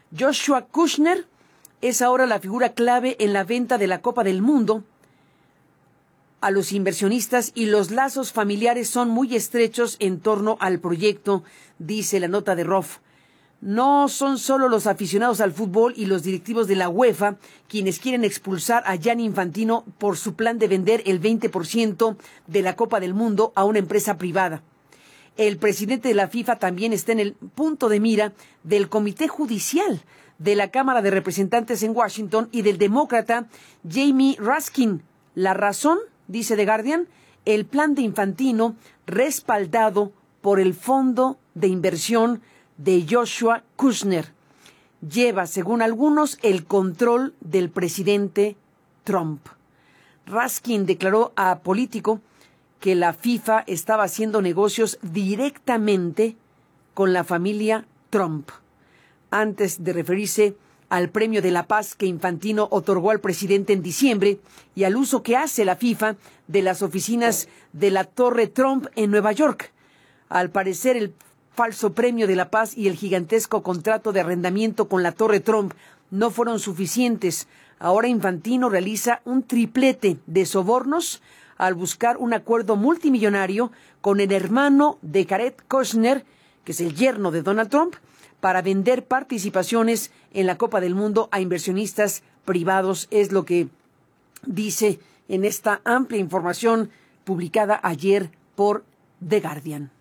Joshua Kushner es ahora la figura clave en la venta de la Copa del Mundo a los inversionistas y los lazos familiares son muy estrechos en torno al proyecto, dice la nota de Roth. No son solo los aficionados al fútbol y los directivos de la UEFA quienes quieren expulsar a Gianni Infantino por su plan de vender el 20% de la Copa del Mundo a una empresa privada. El presidente de la FIFA también está en el punto de mira del Comité Judicial de la Cámara de Representantes en Washington y del demócrata Jamie Raskin. La razón, dice The Guardian, el plan de Infantino respaldado por el fondo de inversión de Joshua Kushner lleva, según algunos, el control del presidente Trump. Raskin declaró a Político que la FIFA estaba haciendo negocios directamente con la familia Trump, antes de referirse al Premio de la Paz que Infantino otorgó al presidente en diciembre y al uso que hace la FIFA de las oficinas de la Torre Trump en Nueva York. Al parecer, el falso Premio de la Paz y el gigantesco contrato de arrendamiento con la Torre Trump no fueron suficientes. Ahora Infantino realiza un triplete de sobornos al buscar un acuerdo multimillonario con el hermano de Jared Kushner, que es el yerno de Donald Trump, para vender participaciones en la Copa del Mundo a inversionistas privados, es lo que dice en esta amplia información publicada ayer por The Guardian.